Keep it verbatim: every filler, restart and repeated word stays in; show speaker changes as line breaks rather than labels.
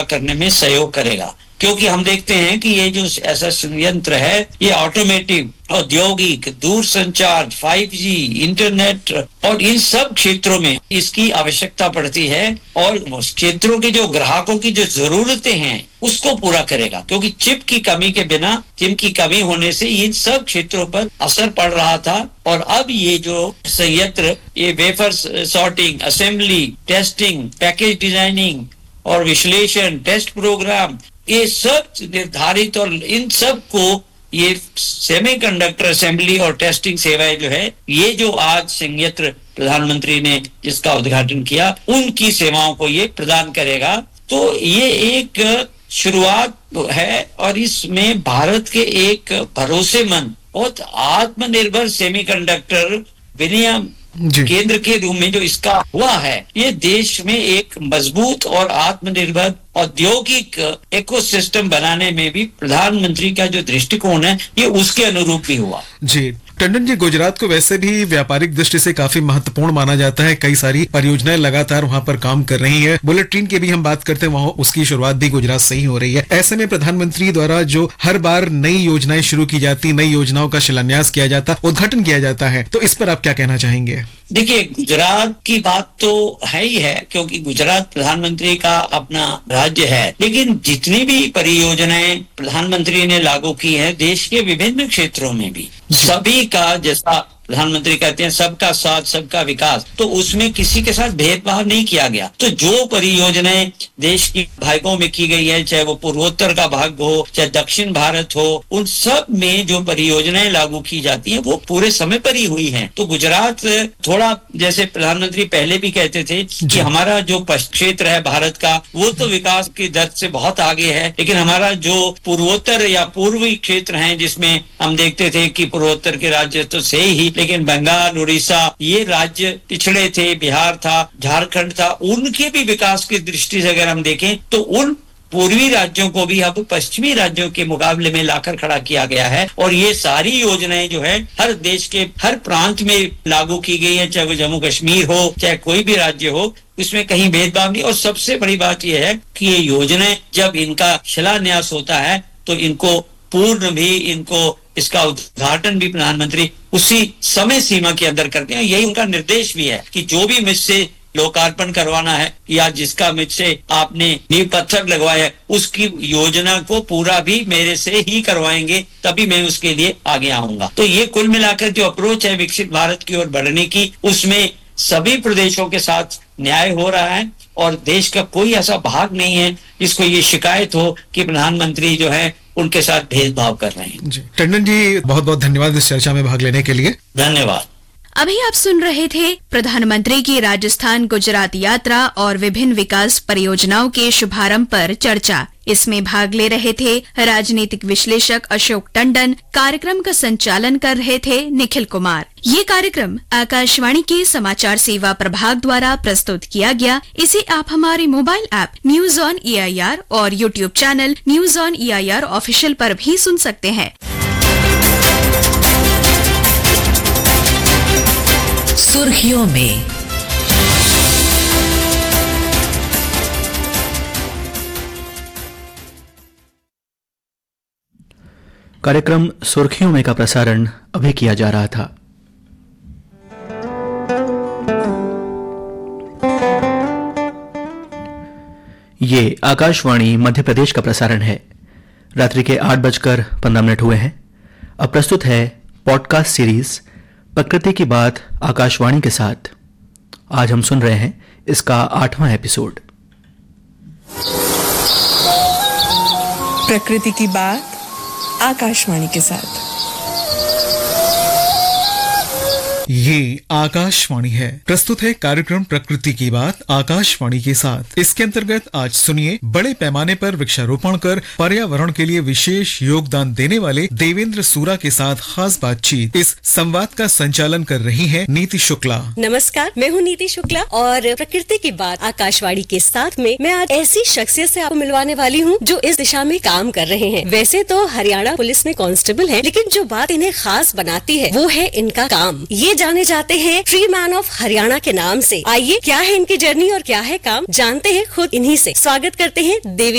करने में सहयोग करेगा। क्योंकि हम देखते हैं कि ये जो ऐसा संयंत्र है ये ऑटोमेटिव, औद्योगिक, दूर संचार, फाइव जी, इंटरनेट और इन सब क्षेत्रों में इसकी आवश्यकता पड़ती है और उस क्षेत्रों के जो ग्राहकों की जो जरूरतें हैं उसको पूरा करेगा। क्योंकि चिप की कमी के बिना, चिप की कमी होने से इन सब क्षेत्रों पर असर पड़ रहा था और अब ये जो संयंत्र ये wafer sorting, assembly, testing, package designing और विश्लेषण, टेस्ट प्रोग्राम, ये सब निर्धारित और इन सब को ये सेमीकंडक्टर असेंबली और टेस्टिंग सेवाएं जो है ये जो आज संयंत्र प्रधानमंत्री ने जिसका उद्घाटन किया उनकी सेवाओं को ये प्रदान करेगा। तो ये एक शुरुआत है और इसमें भारत के एक भरोसेमंद बहुत आत्मनिर्भर सेमीकंडक्टर विनियम केंद्र के रूप में जो इसका हुआ है ये देश में एक मजबूत और आत्मनिर्भर औद्योगिक इकोसिस्टम बनाने में भी प्रधानमंत्री का जो दृष्टिकोण है ये उसके अनुरूप भी हुआ।
जी टंडन जी, गुजरात को वैसे भी व्यापारिक दृष्टि से काफी महत्वपूर्ण माना जाता है। कई सारी परियोजनाएं लगातार वहां पर काम कर रही है। बुलेट ट्रेन की भी हम बात करते हैं, वहां उसकी शुरुआत भी गुजरात से ही हो रही है। ऐसे में प्रधानमंत्री द्वारा जो हर बार नई योजनाएं शुरू की जाती, नई योजनाओं का शिलान्यास किया जाता, उद्घाटन किया जाता है, तो इस पर आप क्या कहना चाहेंगे?
देखिए, गुजरात की बात तो है ही है क्योंकि गुजरात प्रधानमंत्री का अपना राज्य है, लेकिन जितनी भी परियोजनाएं प्रधानमंत्री ने लागू की है देश के विभिन्न क्षेत्रों में भी सभी का, जैसा प्रधानमंत्री कहते हैं सबका साथ सबका विकास, तो उसमें किसी के साथ भेदभाव नहीं किया गया। तो जो परियोजनाएं देश की भागों में की गई है, चाहे वो पूर्वोत्तर का भाग हो चाहे दक्षिण भारत हो, उन सब में जो परियोजनाएं लागू की जाती हैं वो पूरे समय पर ही हुई हैं। तो गुजरात थोड़ा, जैसे प्रधानमंत्री पहले भी कहते थे कि हमारा जो क्षेत्र है भारत का वो तो विकास की दर से बहुत आगे है, लेकिन हमारा जो पूर्वोत्तर या पूर्वी क्षेत्र है जिसमें हम देखते थे कि पूर्वोत्तर के राज्य तो से ही, लेकिन बंगाल, उड़ीसा ये राज्य पिछड़े थे, बिहार था, झारखंड था, उनके भी विकास की दृष्टि से अगर हम देखें तो उन पूर्वी राज्यों को भी अब पश्चिमी राज्यों के मुकाबले में लाकर खड़ा किया गया है। और ये सारी योजनाएं जो है हर देश के हर प्रांत में लागू की गई है, चाहे वो जम्मू कश्मीर हो चाहे कोई भी राज्य हो, इसमें कहीं भेदभाव नहीं। और सबसे बड़ी बात यह है कि ये योजनाएं जब इनका शिलान्यास होता है तो इनको पूर्ण भी, इनको इसका उद्घाटन भी प्रधानमंत्री उसी समय सीमा के अंदर करते हैं। यही उनका निर्देश भी है कि जो भी मुझसे लोकार्पण करवाना है या जिसका मुझसे आपने नींव पत्थर लगवाया है उसकी योजना को पूरा भी मेरे से ही करवाएंगे, तभी मैं उसके लिए आगे आऊंगा। तो ये कुल मिलाकर जो अप्रोच है विकसित भारत की ओर बढ़ने की, उसमें सभी प्रदेशों के साथ न्याय हो रहा है और देश का कोई ऐसा भाग नहीं है जिसको ये शिकायत हो कि प्रधानमंत्री जो है उनके साथ भेदभाव कर रहे हैं।
जी टंडन जी, बहुत बहुत धन्यवाद इस चर्चा में भाग लेने के लिए।
धन्यवाद।
अभी आप सुन रहे थे प्रधानमंत्री की राजस्थान गुजरात यात्रा और विभिन्न विकास परियोजनाओं के शुभारंभ पर चर्चा। इसमें भाग ले रहे थे राजनीतिक विश्लेषक अशोक टंडन, कार्यक्रम का संचालन कर रहे थे निखिल कुमार। ये कार्यक्रम आकाशवाणी के समाचार सेवा प्रभाग द्वारा प्रस्तुत किया गया। इसे आप हमारे mobile app news on A I R और YouTube channel news on A I R official पर भी सुन सकते हैं।
सुर्खियों में
कार्यक्रम सुर्खियों में का प्रसारण अभी किया जा रहा था। ये आकाशवाणी मध्य प्रदेश का प्रसारण है। रात्रि के आठ बजकर पंद्रह मिनट हुए हैं। अब प्रस्तुत है पॉडकास्ट सीरीज प्रकृति की बात आकाशवाणी के साथ। आज हम सुन रहे हैं इसका आठवां एपिसोड।
प्रकृति की बात आकाशवाणी के साथ।
ये आकाशवाणी है। प्रस्तुत है कार्यक्रम प्रकृति की बात आकाशवाणी के साथ। इसके अंतर्गत आज सुनिए बड़े पैमाने पर वृक्षारोपण कर पर्यावरण के लिए विशेष योगदान देने वाले देवेंद्र सूरा के साथ खास बातचीत। इस संवाद का संचालन कर रही हैं नीति शुक्ला।
नमस्कार, मैं हूँ नीति शुक्ला और प्रकृति की बात आकाशवाणी के साथ में मैं आज ऐसी शख्सियत से आपको मिलवाने वाली हूँ जो इस दिशा में काम कर रहे हैं। वैसे तो हरियाणा पुलिस में कांस्टेबल है, लेकिन जो बात इन्हें खास बनाती है वो है इनका काम। ये जाने जाते हैं फ्री मैन ऑफ हरियाणा के नाम से। आइए, क्या है इनकी जर्नी और क्या है काम, जानते हैं खुद इन्हीं से। स्वागत करते हैं देवी